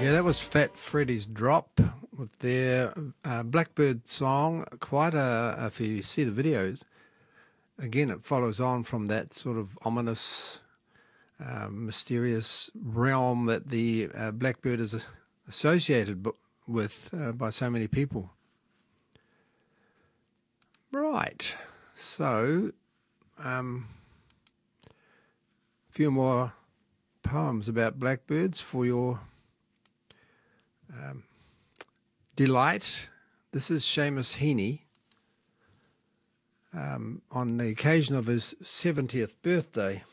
Yeah, that was Fat Freddy's Drop with their Blackbird song. If you see the videos, again, it follows on from that sort of ominous, mysterious realm that the Blackbird is associated with by so many people. Right, so a few more poems about blackbirds for your delight. This is Seamus Heaney on the occasion of his 70th birthday.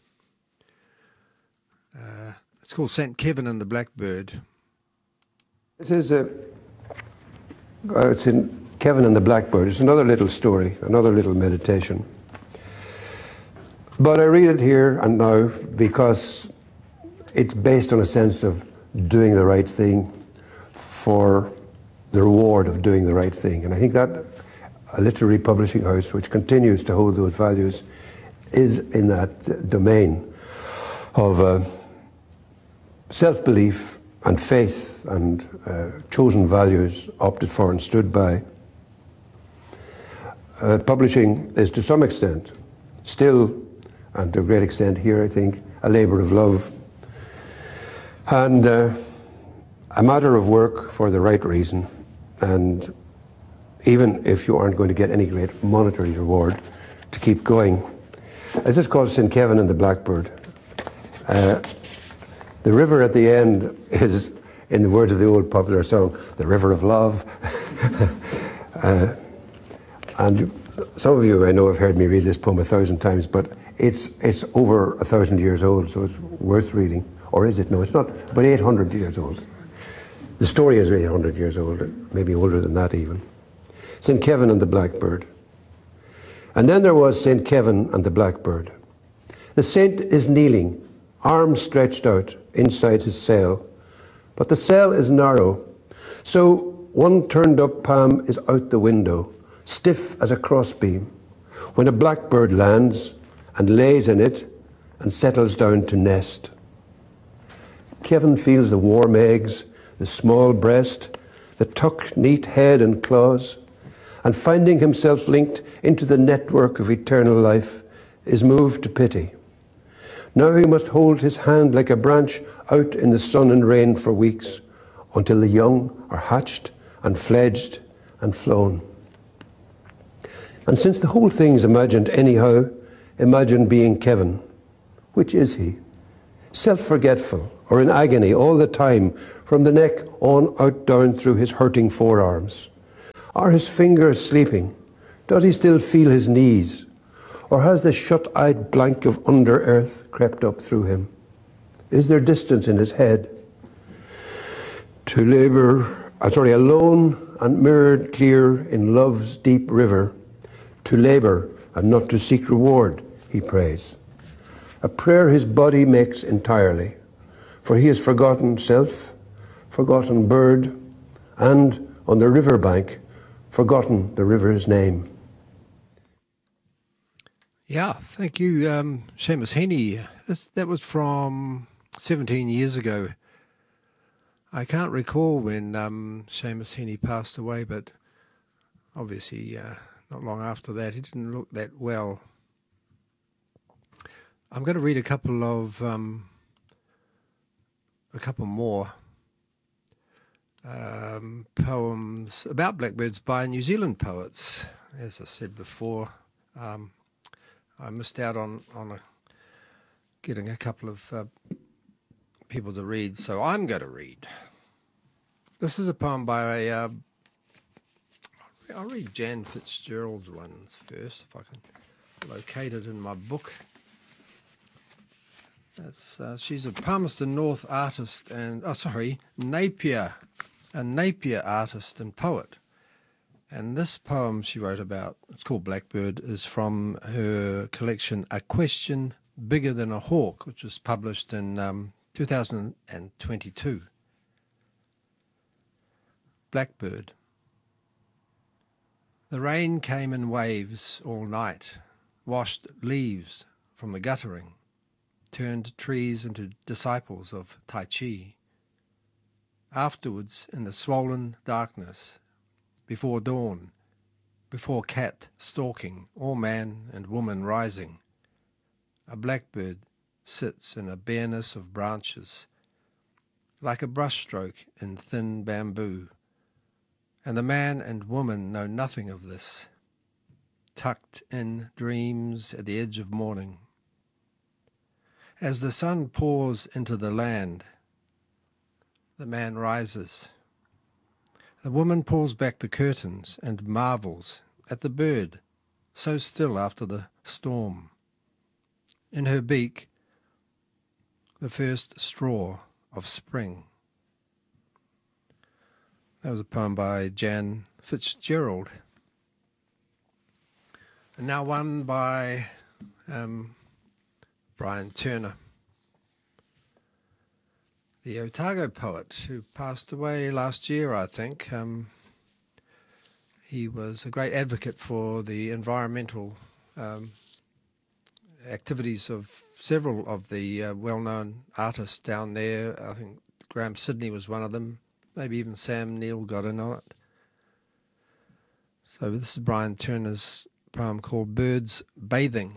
It's called St. Kevin and the Blackbird. This is it's in Kevin and the Blackbird. It's another little story, another little meditation. But I read it here and now because it's based on a sense of doing the right thing for the reward of doing the right thing. And I think that a literary publishing house which continues to hold those values is in that domain of self-belief and faith and chosen values opted for and stood by. Publishing is to some extent still, and to a great extent here, I think, a labour of love and a matter of work for the right reason. And even if you aren't going to get any great monetary reward, to keep going. This is called St. Kevin and the Blackbird. The river at the end is, in the words of the old popular song, the river of love. And some of you I know have heard me read this poem 1,000 times, but it's over 1,000 years old, so it's worth reading. Or is it? No, it's not, but 800 years old. The story is 800 years old, maybe older than that even. St. Kevin and the Blackbird. And then there was St. Kevin and the Blackbird. The saint is kneeling, arms stretched out inside his cell, but the cell is narrow, so one turned up palm is out the window, stiff as a crossbeam, when a blackbird lands and lays in it and settles down to nest. Kevin feels the warm eggs, the small breast, the tucked neat head and claws, and finding himself linked into the network of eternal life, is moved to pity. Now he must hold his hand like a branch out in the sun and rain for weeks, until the young are hatched and fledged and flown. And since the whole thing's imagined anyhow, imagine being Kevin. Which is he? Self-forgetful or in agony all the time, from the neck on out down through his hurting forearms? Are his fingers sleeping? Does he still feel his knees? Or has the shut-eyed blank of under-earth crept up through him? Is there distance in his head? To labour, alone and mirrored clear in love's deep river, to labour and not to seek reward, he prays. A prayer his body makes entirely, for he has forgotten self, forgotten bird, and on the river bank, forgotten the river's name. Yeah, thank you, Seamus Heaney. That was from 17 years ago. I can't recall when Seamus Heaney passed away, but obviously not long after that. He didn't look that well. I'm going to read a couple more poems about blackbirds by New Zealand poets. As I said before, I missed out on getting a couple of people to read, so I'm going to read. This is a poem by I'll read Jan Fitzgerald's ones first, if I can locate it in my book. She's a Palmerston North artist and, Napier, a Napier artist and poet. And this poem she wrote about, it's called Blackbird, is from her collection A Question Bigger Than a Hawk, which was published in 2022. Blackbird. The rain came in waves all night, washed leaves from the guttering, turned trees into disciples of Tai Chi. Afterwards, in the swollen darkness, before dawn, before cat stalking, or man and woman rising, a blackbird sits in a bareness of branches, like a brushstroke in thin bamboo, and the man and woman know nothing of this, tucked in dreams at the edge of morning. As the sun pours into the land, the man rises. The woman pulls back the curtains and marvels at the bird, so still after the storm. In her beak, the first straw of spring. That was a poem by Jan Fitzgerald. And now one by Brian Turner, the Otago poet who passed away last year, I think. He was a great advocate for the environmental activities of several of the well-known artists down there. I think Graham Sidney was one of them. Maybe even Sam Neill got in on it. So this is Brian Turner's poem called Birds Bathing.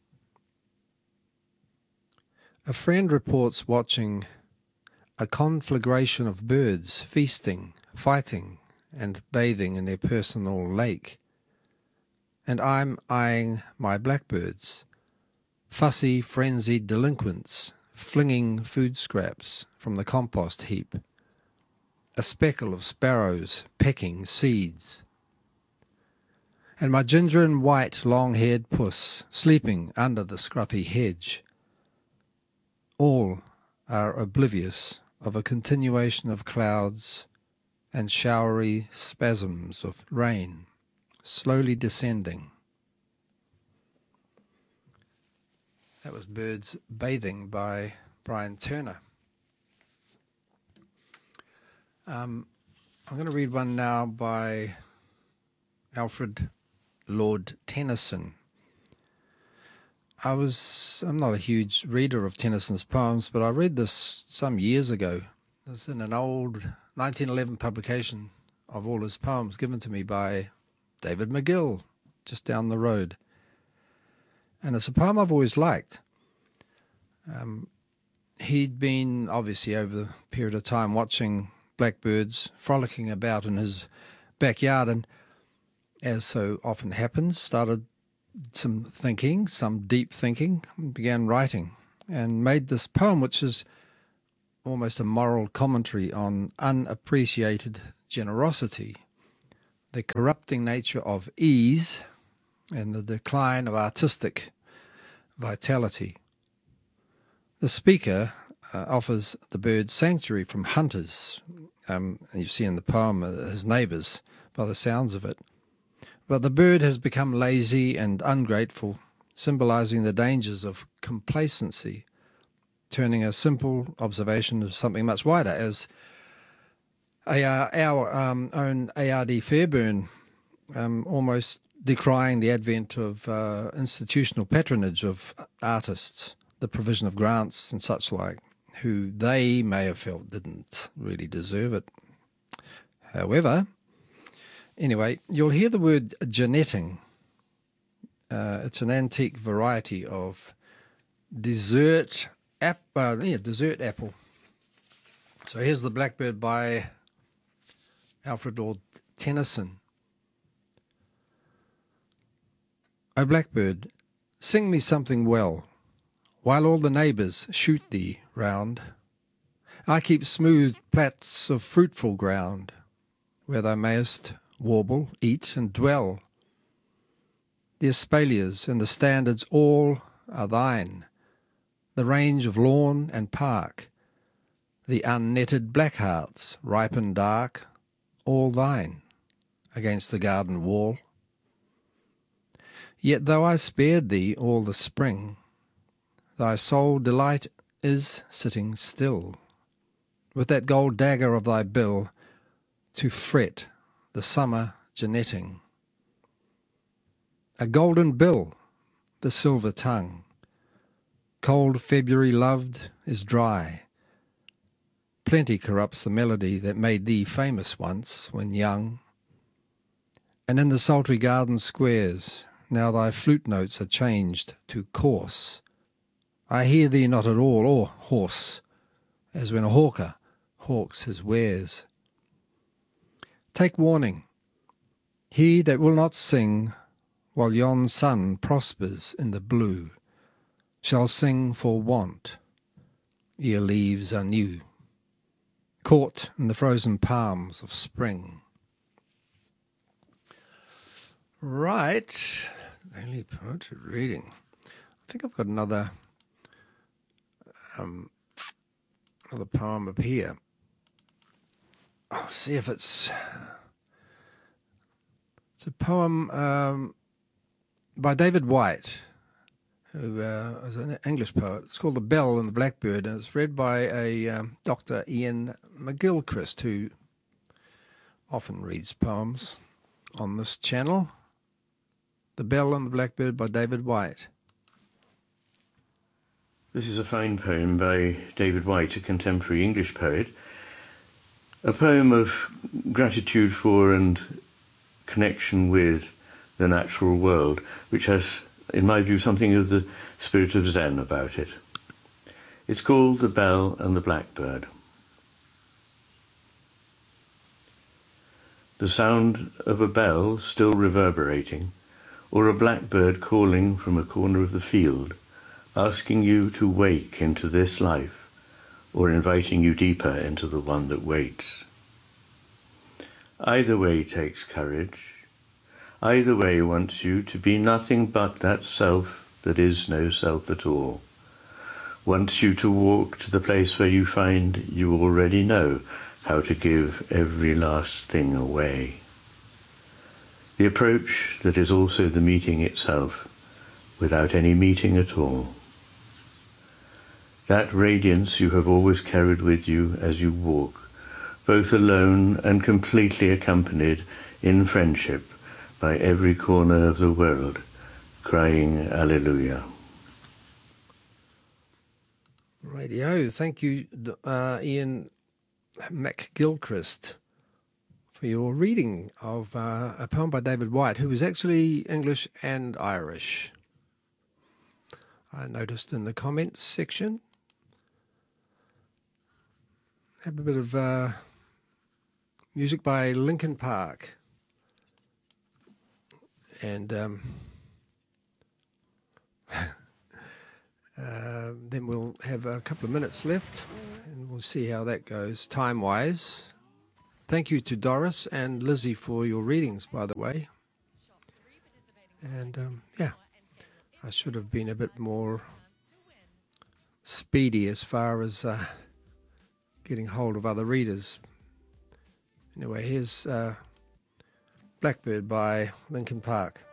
A friend reports watching a conflagration of birds feasting, fighting, and bathing in their personal lake. And I'm eyeing my blackbirds, fussy, frenzied delinquents, flinging food scraps from the compost heap. A speckle of sparrows pecking seeds. And my ginger and white long-haired puss sleeping under the scruffy hedge. All are oblivious of a continuation of clouds and showery spasms of rain slowly descending. That was Birds Bathing by Brian Turner. I'm going to read one now by Alfred Lord Tennyson. I'm not a huge reader of Tennyson's poems, but I read this some years ago. It was in an old 1911 publication of all his poems given to me by David McGill, just down the road. And it's a poem I've always liked. He'd been, obviously, over the period of time watching blackbirds frolicking about in his backyard, and as so often happens, started some thinking, some deep thinking, and began writing, and made this poem, which is almost a moral commentary on unappreciated generosity, the corrupting nature of ease, and the decline of artistic vitality. The speaker offers the bird sanctuary from hunters, and you see in the poem his neighbours, by the sounds of it. But the bird has become lazy and ungrateful, symbolizing the dangers of complacency, turning a simple observation into something much wider, as our own A.R.D. Fairbairn almost decrying the advent of institutional patronage of artists, the provision of grants and such like, who they may have felt didn't really deserve it. However, anyway, you'll hear the word genetting. It's an antique variety of dessert apple. So here's the Blackbird by Alfred Lord Tennyson. O blackbird, sing me something well, while all the neighbours shoot thee round. I keep smooth plats of fruitful ground, where thou mayest warble, eat, and dwell. The espaliers and the standards all are thine, the range of lawn and park, the unnetted blackhearts, ripe and dark, all thine, against the garden wall. Yet though I spared thee all the spring, thy sole delight is sitting still, with that gold dagger of thy bill, to fret the summer genetting. A golden bill, the silver tongue, cold February loved is dry, plenty corrupts the melody that made thee famous once when young. And in the sultry garden squares now thy flute notes are changed to coarse. I hear thee not at all, or hoarse, as when a hawker hawks his wares. Take warning, he that will not sing while yon sun prospers in the blue shall sing for want, ere leaves are new, caught in the frozen palms of spring. Right, daily poetry reading. I think I've got another poem up here. I'll see if it's a poem by David White, who is an English poet. It's called The Bell and the Blackbird, and it's read by a Dr. Ian McGilchrist, who often reads poems on this channel. The Bell and the Blackbird by David White. This is a fine poem by David White, a contemporary English poet. A poem of gratitude for and connection with the natural world, which has, in my view, something of the spirit of Zen about it. It's called The Bell and the Blackbird. The sound of a bell still reverberating, or a blackbird calling from a corner of the field, asking you to wake into this life, or inviting you deeper into the one that waits. Either way takes courage. Either way wants you to be nothing but that self that is no self at all. Wants you to walk to the place where you find you already know how to give every last thing away. The approach that is also the meeting itself, without any meeting at all. That radiance you have always carried with you as you walk, both alone and completely accompanied in friendship by every corner of the world, crying Alleluia. Radio. Thank you, Ian McGilchrist, for your reading of a poem by David White, who was actually English and Irish. I noticed in the comments section. Have a bit of music by Linkin Park. And then we'll have a couple of minutes left, and we'll see how that goes time-wise. Thank you to Doris and Lizzie for your readings, by the way. And, yeah, I should have been a bit more speedy as far as getting hold of other readers. Anyway, here's Blackbird by Linkin Park.